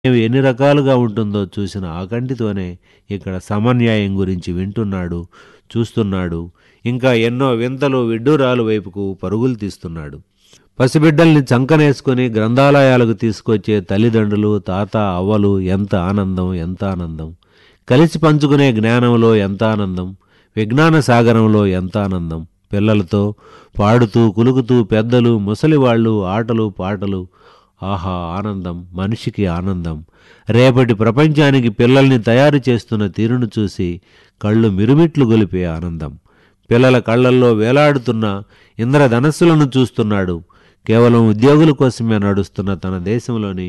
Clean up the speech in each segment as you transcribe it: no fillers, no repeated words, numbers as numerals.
ఎన్ని రకాలుగా ఉంటుందో చూసిన ఆకంటితోనే ఇక్కడ సమన్యాయం గురించి వింటున్నాడు, చూస్తున్నాడు. ఇంకా ఎన్నో వింతలు విడ్డూరాలు వైపుకు పరుగులు తీస్తున్నాడు. పసిబిడ్డల్ని చంకనేసుకుని గ్రంథాలయాలకు తీసుకొచ్చే తల్లిదండ్రులు, తాత, అవ్వలు ఎంత ఆనందం, ఎంత ఆనందం. కలిసి పంచుకునే జ్ఞానంలో ఎంత ఆనందం, విజ్ఞాన సాగరంలో ఎంత ఆనందం. పిల్లలతో పాడుతూ కులుకుతూ పెద్దలు ముసలివాళ్ళు ఆటలు పాటలు. ఆహా ఆనందం, మనిషికి ఆనందం. రేపటి ప్రపంచానికి పిల్లల్ని తయారు చేస్తున్న తీరును చూసి కళ్ళు మిరుమిట్లు గొలిపే ఆనందం. పిల్లల కళ్ళల్లో వేలాడుతున్న ఇంద్రధనస్సులను చూస్తున్నాడు. కేవలం ఉద్యోగుల కోసమే నడుస్తున్న తన దేశంలోని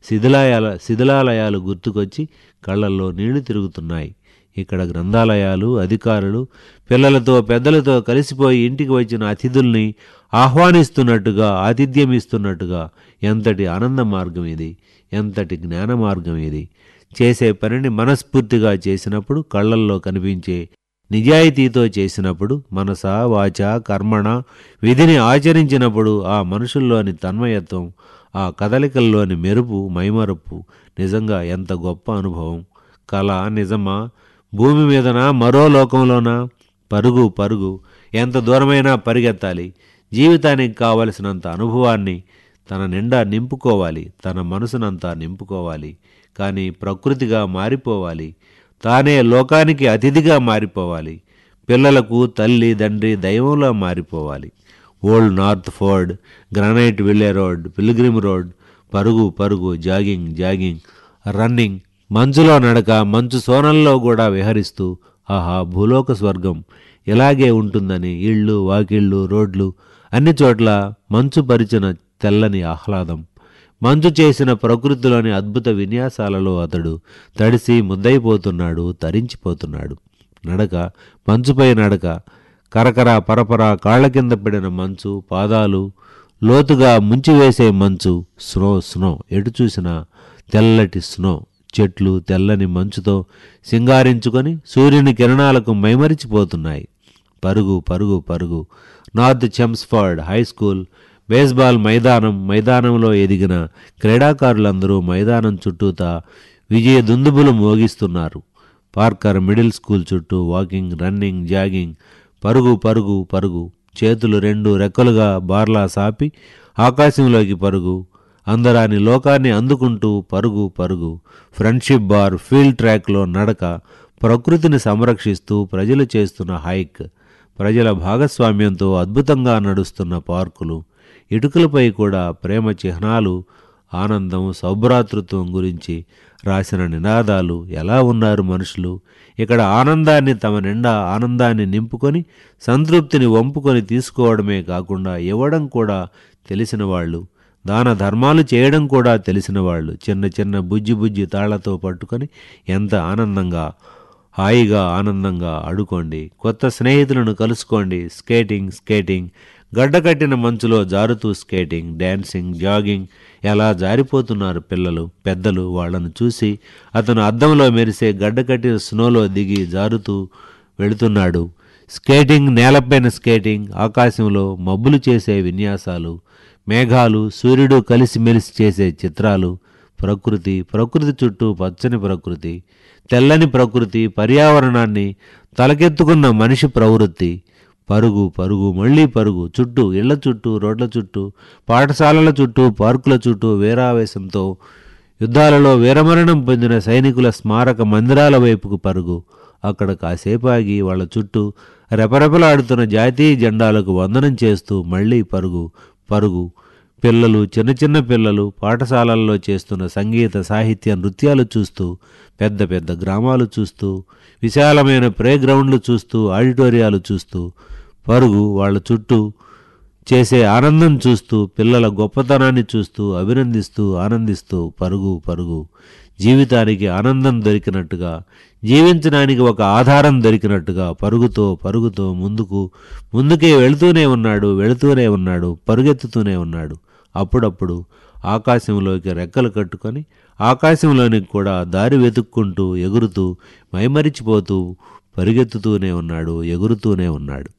శిథిలాలయాలు గుర్తుకొచ్చి కళ్ళల్లో నీళ్లు తిరుగుతున్నాయి. ఇక్కడ గ్రంథాలయాలు, అధికారులు పిల్లలతో పెద్దలతో కలిసిపోయి ఇంటికి వచ్చిన అతిథుల్ని ఆహ్వానిస్తున్నట్టుగా, ఆతిథ్యమిస్తున్నట్టుగా. ఎంతటి ఆనంద మార్గం ఇది, ఎంతటి జ్ఞాన మార్గం ఇది. చేసే పనిని మనస్ఫూర్తిగా చేసినప్పుడు, కళ్ళల్లో కనిపించే నిజాయితీతో చేసినప్పుడు, మనస వాచ కర్మణ విధిని ఆచరించినప్పుడు ఆ మనుషుల్లోని తన్మయత్వం, ఆ కదలికల్లోని మెరుపు, మైమరపు నిజంగా ఎంత గొప్ప అనుభవం. కళ నిజమా? భూమి మీదనా, మరో లోకంలోనా? పరుగు పరుగు, ఎంత దూరమైనా పరిగెత్తాలి. జీవితానికి కావలసినంత అనుభవాన్ని తన నిండా నింపుకోవాలి, తన మనసునంతా నింపుకోవాలి. కానీ ప్రకృతిగా మారిపోవాలి, తానే లోకానికి అతిథిగా మారిపోవాలి. పిల్లలకు తల్లి తండ్రి దైవంలా మారిపోవాలి. Old north Ford, granite విల్లే road, pilgrim road. పరుగు పరుగు, జాగింగ్ జాగింగ్, రన్నింగ్. మంచులో నడక, మంచు సోనల్లో కూడా విహరిస్తూ. ఆహా భూలోక స్వర్గం ఇలాగే ఉంటుందని ఇళ్ళు, వాకిళ్ళు, రోడ్లు అన్ని చోట్ల మంచు పరిచిన తెల్లని ఆహ్లాదం. మంచు చేసిన ప్రకృతిలోని అద్భుత విన్యాసాలలో అతడు తడిసి ముద్దయిపోతున్నాడు, తరించిపోతున్నాడు. నడక, మంచుపై నడక, కరకర పరపర కాళ్ల కింద పడిన మంచు, పాదాలు లోతుగా ముంచివేసే మంచు. స్నో స్నో, ఎటు చూసినా తెల్లటి స్నో. చెట్లు తెల్లని మంచుతో సింగారించుకొని సూర్యుని కిరణాలకు మైమరిచిపోతున్నాయి. పరుగు పరుగు పరుగు. North Chelmsford high school baseball మైదానంలో ఎదిగిన క్రీడాకారులందరూ మైదానం చుట్టూతా విజయ దుందుబులు మోగిస్తున్నారు. పార్కర్ మిడిల్ స్కూల్ చుట్టూ వాకింగ్, రన్నింగ్, జాగింగ్. పరుగు పరుగు పరుగు. చేతులు రెండు రెక్కలుగా బార్లా సాపి ఆకాశంలోకి పరుగు. అందరాని లోకాన్ని అందుకుంటూ పరుగు పరుగు. ఫ్రెండ్షిప్ బార్, ఫీల్డ్ ట్రాక్లో నడక. ప్రకృతిని సంరక్షిస్తూ ప్రజలు చేస్తున్న హైక్. ప్రజల భాగస్వామ్యంతో అద్భుతంగా నడుస్తున్న పార్కులు. ఇటుకలపై కూడా ప్రేమ చిహ్నాలు. ఆనందం, సౌభ్రాతృత్వం గురించి రాసిన నినాదాలు. ఎలా ఉన్నారు మనుషులు? ఇక్కడ ఆనందాన్ని తమ నిండా ఆనందాన్ని నింపుకొని సంతృప్తిని వంపుకొని తీసుకోవడమే కాకుండా ఇవ్వడం కూడా తెలిసిన వాళ్ళు. దాన ధర్మాలు చేయడం కూడా తెలిసిన వాళ్ళు. చిన్న చిన్న బుజ్జి బుజ్జి తాళ్లతో పట్టుకొని ఎంత ఆనందంగా, హాయిగా ఆనందంగా ఆడుకోండి. కొత్త స్నేహితులను కలుసుకోండి. స్కేటింగ్. గడ్డకట్టిన మంచులో జారుతూ స్కేటింగ్, డ్యాన్సింగ్, జాగింగ్. ఎలా జారిపోతున్నారు పిల్లలు, పెద్దలు. వాళ్లను చూసి అతను అద్దంలో మెరిసే గడ్డకట్టిన స్నోలో దిగి జారుతూ వెళుతున్నాడు. స్కేటింగ్, నేలపైన స్కేటింగ్. ఆకాశంలో మబ్బులు చేసే విన్యాసాలు, మేఘాలు, సూర్యుడు కలిసిమెలిసి చేసే చిత్రాలు. ప్రకృతి చుట్టూ పచ్చని ప్రకృతి, తెల్లని ప్రకృతి, పర్యావరణాన్ని తలకెత్తుకున్న మనిషి ప్రవృత్తి. పరుగు పరుగు, మళ్లీ పరుగు. చుట్టూ, ఇళ్ల చుట్టూ, రోడ్ల చుట్టూ, పాఠశాలల చుట్టూ, పార్కుల చుట్టూ వీరావేశంతో యుద్ధాలలో వీరమరణం పొందిన సైనికుల స్మారక మందిరాల వైపుకు పరుగు. అక్కడ కాసేపు ఆగి వాళ్ళ చుట్టూ రెపరెపలాడుతున్న జాతీయ జెండాలకు వందనం చేస్తూ మళ్లీ పరుగు పరుగు. పిల్లలు, చిన్న చిన్న పిల్లలు పాఠశాలల్లో చేస్తున్న సంగీత, సాహిత్య, నృత్యాలు చూస్తూ, పెద్ద పెద్ద గ్రామాలు చూస్తూ, విశాలమైన ప్లేగ్రౌండ్లు చూస్తూ, ఆడిటోరియాలు చూస్తూ పరుగు. వాళ్ళ చుట్టూ చేసే ఆనందం చూస్తూ, పిల్లల గొప్పతనాన్ని చూస్తూ, అభినందిస్తూ, ఆనందిస్తూ పరుగు పరుగు. జీవితానికి ఆనందం దొరికినట్టుగా, జీవించడానికి ఒక ఆధారం దొరికినట్టుగా పరుగుతో ముందుకే వెళుతూనే ఉన్నాడు, పరుగెత్తుతూనే ఉన్నాడు. అప్పుడప్పుడు ఆకాశంలోకి రెక్కలు కట్టుకొని ఆకాశంలోనికి కూడా దారి వెతుక్కుంటూ ఎగురుతూ మైమరిచిపోతూ పరిగెత్తుతూనే ఉన్నాడు, ఎగురుతూనే ఉన్నాడు.